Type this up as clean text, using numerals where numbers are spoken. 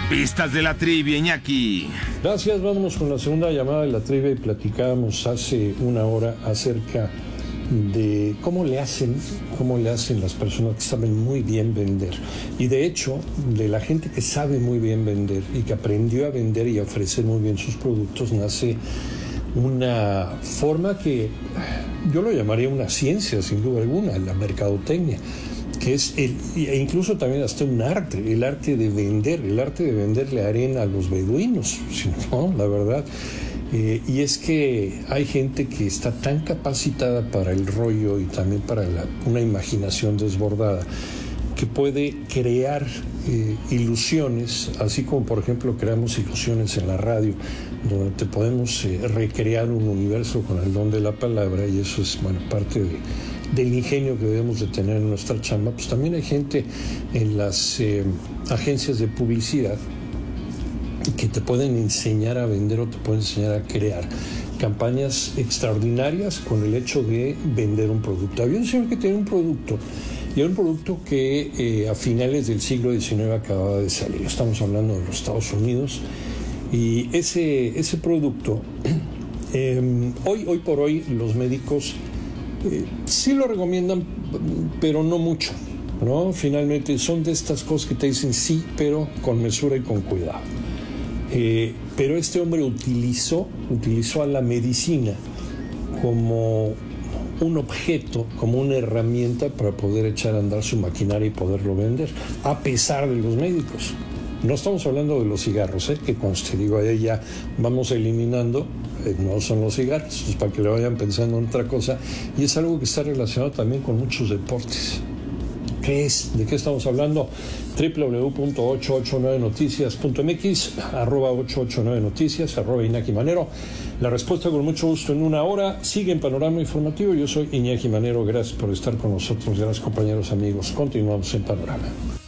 Pistas de la trivia, Iñaki. Gracias, vámonos con la segunda llamada de la trivia y platicábamos hace una hora acerca de cómo le hacen las personas que saben muy bien vender. Y de hecho, de la gente que sabe muy bien vender y que aprendió a vender y a ofrecer muy bien sus productos, nace una forma que yo lo llamaría una ciencia, sin duda alguna, la mercadotecnia, que es e incluso también hasta un arte, el arte de venderle arena a los beduinos, ¿no? La verdad. Y es que hay gente que está tan capacitada para el rollo y también para una imaginación desbordada, que puede crear ilusiones, así como por ejemplo creamos ilusiones en la radio, donde te podemos recrear un universo con el don de la palabra, y eso es parte del ingenio que debemos de tener en nuestra chamba. Pues también hay gente en las agencias de publicidad que te pueden enseñar a vender o te pueden enseñar a crear campañas extraordinarias con el hecho de vender un producto. Había un señor que tenía un producto, y era un producto que a finales del siglo XIX acababa de salir. Estamos hablando de los Estados Unidos, y ese producto, hoy por hoy los médicos sí lo recomiendan, pero no mucho, ¿no? Finalmente son de estas cosas que te dicen sí, pero con mesura y con cuidado. Pero este hombre utilizó a la medicina como un objeto, como una herramienta para poder echar a andar su maquinaria y poderlo vender, a pesar de los médicos. No estamos hablando de los cigarros, que conste, digo, ahí ya vamos eliminando, no son los cigarros, pues para que le vayan pensando en otra cosa, y es algo que está relacionado también con muchos deportes. ¿Qué es? ¿De qué estamos hablando? www.889noticias.mx, @889noticias, @Iñaki Manero. La respuesta con mucho gusto en una hora. Sigue en Panorama Informativo. Yo soy Iñaki Manero. Gracias por estar con nosotros. Gracias, compañeros, amigos. Continuamos en Panorama.